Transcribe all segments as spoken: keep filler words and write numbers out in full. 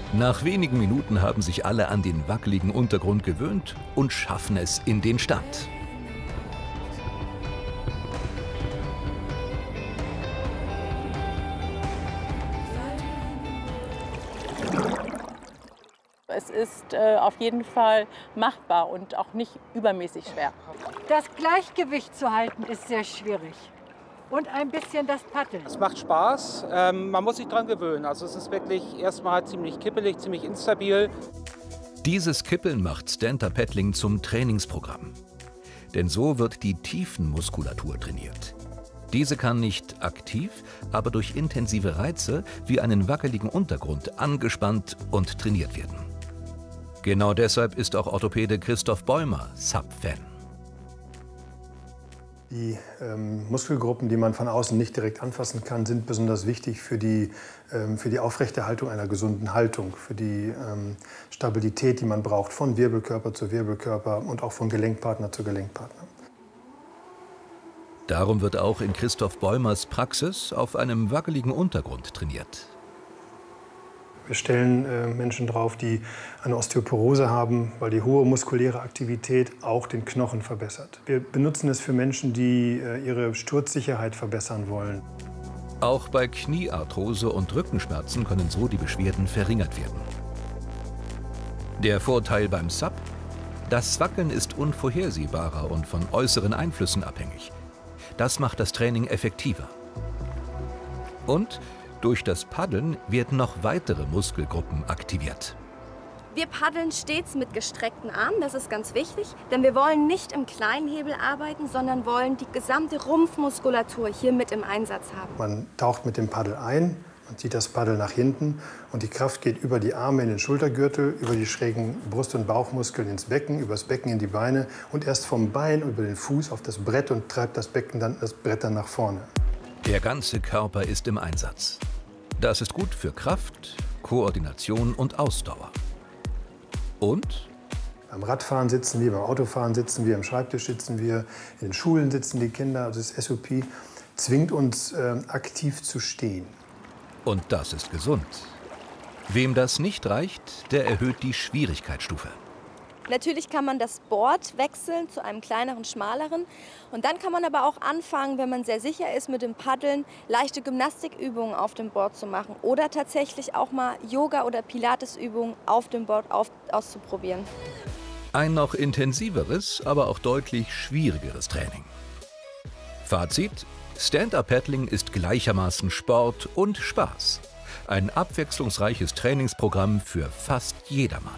Nach wenigen Minuten haben sich alle an den wackeligen Untergrund gewöhnt und schaffen es in den Stand. Es ist äh, auf jeden Fall machbar und auch nicht übermäßig schwer. Das Gleichgewicht zu halten ist sehr schwierig. Und ein bisschen das Paddeln. Es macht Spaß, ähm, man muss sich daran gewöhnen. Also es ist wirklich erstmal ziemlich kippelig, ziemlich instabil. Dieses Kippeln macht Stand-Up-Paddling zum Trainingsprogramm. Denn so wird die Tiefenmuskulatur trainiert. Diese kann nicht aktiv, aber durch intensive Reize wie einen wackeligen Untergrund angespannt und trainiert werden. Genau deshalb ist auch Orthopäde Christoph Bäumer S U P-Fan. Die ähm, Muskelgruppen, die man von außen nicht direkt anfassen kann, sind besonders wichtig für die, ähm, für die Aufrechterhaltung einer gesunden Haltung, für die ähm, Stabilität, die man braucht, von Wirbelkörper zu Wirbelkörper und auch von Gelenkpartner zu Gelenkpartner. Darum wird auch in Christoph Bäumers Praxis auf einem wackeligen Untergrund trainiert. Wir stellen äh, Menschen drauf, die eine Osteoporose haben, weil die hohe muskuläre Aktivität auch den Knochen verbessert. Wir benutzen es für Menschen, die äh, ihre Sturzsicherheit verbessern wollen. Auch bei Kniearthrose und Rückenschmerzen können so die Beschwerden verringert werden. Der Vorteil beim S U P? Das Wackeln ist unvorhersehbarer und von äußeren Einflüssen abhängig. Das macht das Training effektiver. Und durch das Paddeln werden noch weitere Muskelgruppen aktiviert. Wir paddeln stets mit gestreckten Armen, das ist ganz wichtig, denn wir wollen nicht im kleinen Hebel arbeiten, sondern wollen die gesamte Rumpfmuskulatur hier mit im Einsatz haben. Man taucht mit dem Paddel ein, man zieht das Paddel nach hinten und die Kraft geht über die Arme in den Schultergürtel, über die schrägen Brust- und Bauchmuskeln ins Becken, über das Becken in die Beine und erst vom Bein über den Fuß auf das Brett und treibt das Becken dann, das Brett dann nach vorne. Der ganze Körper ist im Einsatz. Das ist gut für Kraft, Koordination und Ausdauer. Und? Beim Radfahren sitzen wir, beim Autofahren sitzen wir, am Schreibtisch sitzen wir, in den Schulen sitzen die Kinder. Also das S U P zwingt uns, äh, aktiv zu stehen. Und das ist gesund. Wem das nicht reicht, der erhöht die Schwierigkeitsstufe. Natürlich kann man das Board wechseln zu einem kleineren, schmaleren. Und dann kann man aber auch anfangen, wenn man sehr sicher ist mit dem Paddeln, leichte Gymnastikübungen auf dem Board zu machen. Oder tatsächlich auch mal Yoga- oder Pilatesübungen auf dem Board auf, auszuprobieren. Ein noch intensiveres, aber auch deutlich schwierigeres Training. Fazit: Stand-Up-Paddling ist gleichermaßen Sport und Spaß. Ein abwechslungsreiches Trainingsprogramm für fast jedermann.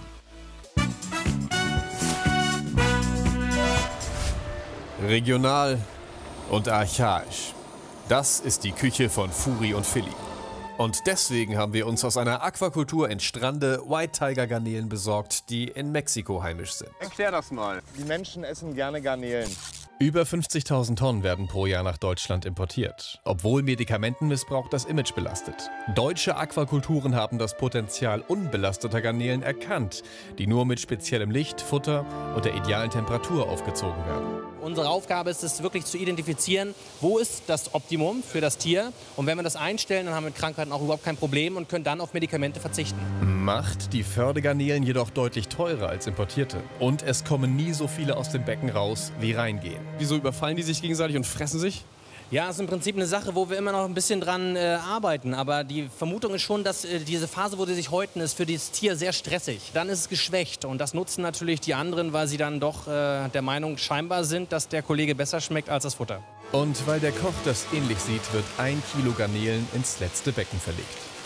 Regional und archaisch. Das ist die Küche von Furi und Philly. Und deswegen haben wir uns aus einer Aquakultur in Strande White Tiger Garnelen besorgt, die in Mexiko heimisch sind. Erklär das mal. Die Menschen essen gerne Garnelen. Über fünfzigtausend Tonnen werden pro Jahr nach Deutschland importiert, obwohl Medikamentenmissbrauch das Image belastet. Deutsche Aquakulturen haben das Potenzial unbelasteter Garnelen erkannt, die nur mit speziellem Licht, Futter und der idealen Temperatur aufgezogen werden. Unsere Aufgabe ist es wirklich zu identifizieren, wo ist das Optimum für das Tier. Und wenn wir das einstellen, dann haben wir mit Krankheiten auch überhaupt kein Problem und können dann auf Medikamente verzichten. Macht die Fördergarnelen jedoch deutlich teurer als importierte. Und es kommen nie so viele aus dem Becken raus, wie reingehen. Wieso überfallen die sich gegenseitig und fressen sich? Ja, das ist im Prinzip eine Sache, wo wir immer noch ein bisschen dran äh, arbeiten. Aber die Vermutung ist schon, dass äh, diese Phase, wo sie sich häuten, ist für das Tier sehr stressig. Dann ist es geschwächt und das nutzen natürlich die anderen, weil sie dann doch äh, der Meinung scheinbar sind, dass der Kollege besser schmeckt als das Futter. Und weil der Koch das ähnlich sieht, wird ein Kilo Garnelen ins letzte Becken verlegt.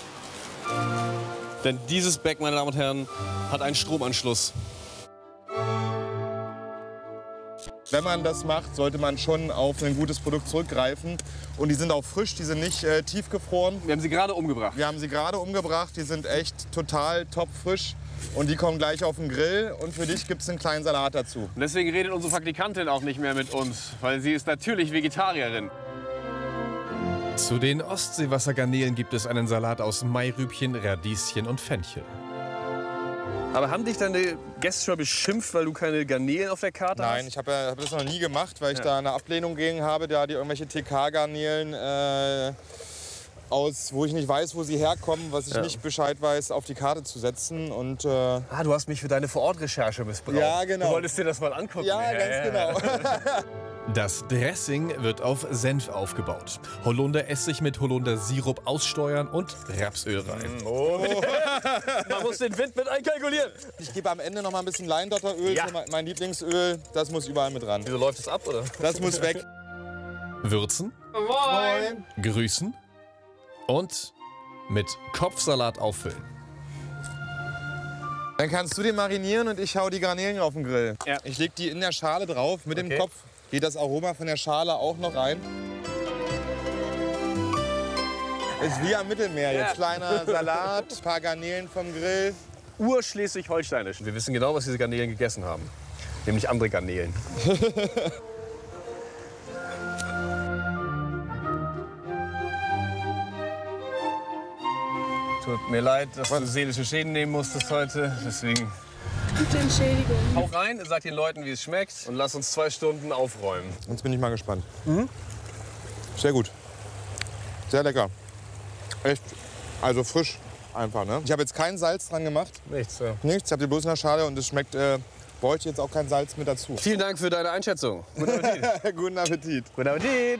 Denn dieses Becken, meine Damen und Herren, hat einen Stromanschluss. Wenn man das macht, sollte man schon auf ein gutes Produkt zurückgreifen. Und die sind auch frisch, die sind nicht äh, tiefgefroren. Wir haben sie gerade umgebracht. Wir haben sie gerade umgebracht, die sind echt total top frisch. Und die kommen gleich auf den Grill und für dich gibt es einen kleinen Salat dazu. Und deswegen redet unsere Praktikantin auch nicht mehr mit uns, weil sie ist natürlich Vegetarierin. Zu den Ostseewassergarnelen gibt es einen Salat aus Mairübchen, Radieschen und Fenchel. Aber haben dich deine Gäste schon beschimpft, weil du keine Garnelen auf der Karte hast? Nein, ich habe ja, hab das noch nie gemacht, weil ich ja. da eine Ablehnung gegen habe, da die irgendwelche T K-Garnelen äh, aus, wo ich nicht weiß, wo sie herkommen, was ich Ja. nicht Bescheid weiß, auf die Karte zu setzen. Und, äh ah, du hast mich für deine Vorortrecherche missbraucht. Ja, genau. Du wolltest dir das mal angucken. Ja, ganz genau. Das Dressing wird auf Senf aufgebaut. Holunderessig mit Holundersirup aussteuern und Rapsöl rein. Oh. Man muss den Wind mit einkalkulieren. Ich gebe am Ende noch mal ein bisschen Leindotteröl, Ja. mein Lieblingsöl. Das muss überall mit ran. Wieso läuft das ab, oder? Das muss weg. Würzen, Moin. grüßen und mit Kopfsalat auffüllen. Dann kannst du den marinieren und ich hau die Garnelen auf den Grill. Ja. Ich leg die in der Schale drauf. Mit Okay. dem Kopf geht das Aroma von der Schale auch noch rein. Ist wie am Mittelmeer. Ja. Jetzt kleiner Salat, paar Garnelen vom Grill. Urschleswig-Holsteinisch. Wir wissen genau, was diese Garnelen gegessen haben. Nämlich andere Garnelen. Tut mir leid, dass du seelische Schäden nehmen musstest heute. Deswegen Gute Entschädigung. hau rein, sag den Leuten, wie es schmeckt und lass uns zwei Stunden aufräumen. Jetzt bin ich mal gespannt. Mhm. Sehr gut. Sehr lecker. Echt, also frisch einfach. Ne? Ich habe jetzt kein Salz dran gemacht. Nichts, ja. Nichts, ich habe die bloß in der Schale und es schmeckt, äh, bräuchte jetzt auch kein Salz mit dazu. Vielen Dank für deine Einschätzung. Guten Appetit. Guten Appetit. Guten Appetit.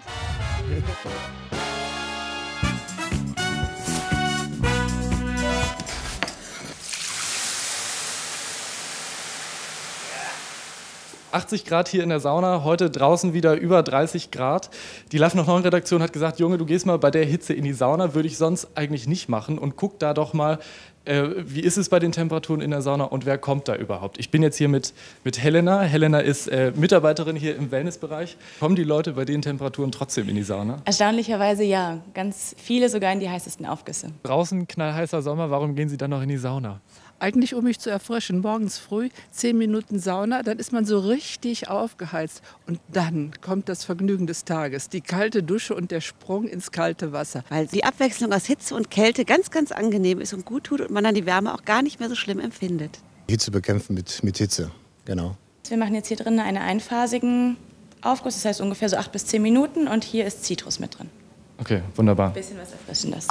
achtzig Grad hier in der Sauna, heute draußen wieder über dreißig Grad. Die Live noch neun Redaktion hat gesagt, Junge, du gehst mal bei der Hitze in die Sauna, würde ich sonst eigentlich nicht machen. Und guck da doch mal, äh, wie ist es bei den Temperaturen in der Sauna und wer kommt da überhaupt? Ich bin jetzt hier mit, mit Helena. Helena ist äh, Mitarbeiterin hier im Wellnessbereich. Kommen die Leute bei den Temperaturen trotzdem in die Sauna? Erstaunlicherweise ja. Ganz viele sogar in die heißesten Aufgüsse. Draußen knallheißer Sommer, warum gehen Sie dann noch in die Sauna? Eigentlich, um mich zu erfrischen. Morgens früh, zehn Minuten Sauna, dann ist man so richtig aufgeheizt. Und dann kommt das Vergnügen des Tages, die kalte Dusche und der Sprung ins kalte Wasser. Weil die Abwechslung aus Hitze und Kälte ganz, ganz angenehm ist und gut tut und man dann die Wärme auch gar nicht mehr so schlimm empfindet. Hitze bekämpfen mit, mit Hitze, genau. Wir machen jetzt hier drinnen einen einphasigen Aufguss, das heißt ungefähr so acht bis zehn Minuten. Und hier ist Zitrus mit drin. Okay, wunderbar. Ein bisschen was Erfrischendes.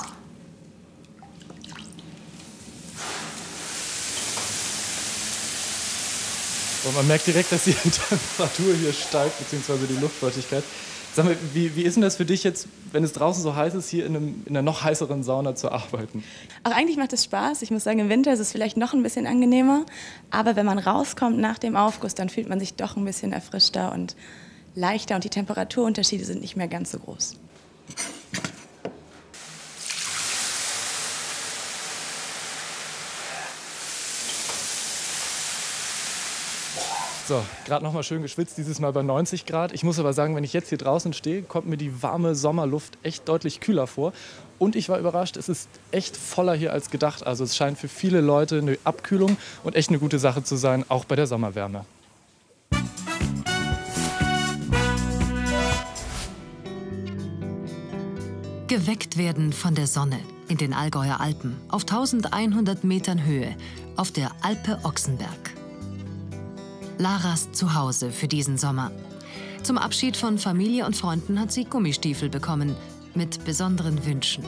Und man merkt direkt, dass die Temperatur hier steigt, beziehungsweise die Luftfeuchtigkeit. Sag mal, wie, wie ist denn das für dich jetzt, wenn es draußen so heiß ist, hier in, einem, in einer noch heißeren Sauna zu arbeiten? Auch eigentlich macht es Spaß. Ich muss sagen, im Winter ist es vielleicht noch ein bisschen angenehmer. Aber wenn man rauskommt nach dem Aufguss, dann fühlt man sich doch ein bisschen erfrischter und leichter. Und die Temperaturunterschiede sind nicht mehr ganz so groß. So, gerade noch mal schön geschwitzt, dieses Mal bei neunzig Grad. Ich muss aber sagen, wenn ich jetzt hier draußen stehe, kommt mir die warme Sommerluft echt deutlich kühler vor. Und ich war überrascht, es ist echt voller hier als gedacht. Also es scheint für viele Leute eine Abkühlung und echt eine gute Sache zu sein, auch bei der Sommerwärme. Geweckt werden von der Sonne in den Allgäuer Alpen auf eintausendeinhundert Metern Höhe auf der Alpe Ochsenberg. Laras Zuhause für diesen Sommer. Zum Abschied von Familie und Freunden hat sie Gummistiefel bekommen mit besonderen Wünschen.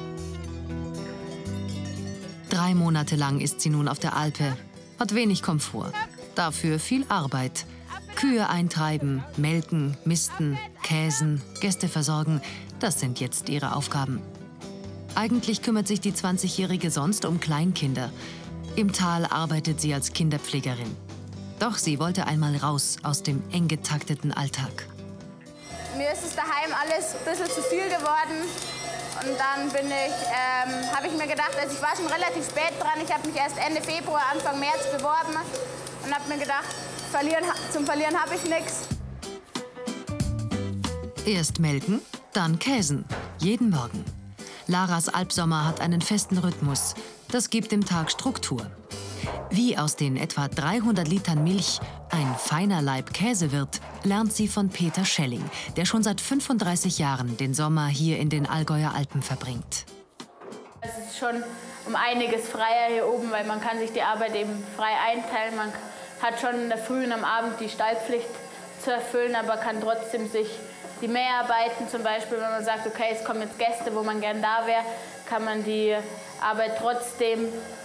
Drei Monate lang ist sie nun auf der Alpe, hat wenig Komfort, dafür viel Arbeit. Kühe eintreiben, melken, misten, käsen, Gäste versorgen, das sind jetzt ihre Aufgaben. Eigentlich kümmert sich die zwanzigjährige sonst um Kleinkinder. Im Tal arbeitet sie als Kinderpflegerin. Doch sie wollte einmal raus aus dem eng getakteten Alltag. Mir ist es daheim alles ein bisschen zu viel geworden. Und dann bin ich, ähm, habe ich mir gedacht, also ich war schon relativ spät dran. Ich habe mich erst Ende Februar, Anfang März beworben und habe mir gedacht, verlieren, zum Verlieren habe ich nichts. Erst melken, dann käsen. Jeden Morgen. Laras Alpsommer hat einen festen Rhythmus. Das gibt dem Tag Struktur. Wie aus den etwa dreihundert Litern Milch ein feiner Laib Käse wird, lernt sie von Peter Schelling, der schon seit fünfunddreißig Jahren den Sommer hier in den Allgäuer Alpen verbringt. Es ist schon um einiges freier hier oben, weil man kann sich die Arbeit eben frei einteilen. Man hat schon in der Früh und am Abend die Stallpflicht zu erfüllen, aber kann trotzdem sich die Mehrarbeiten, zum Beispiel, wenn man sagt, okay, es kommen jetzt Gäste, wo man gern da wäre, kann man die Arbeit trotzdem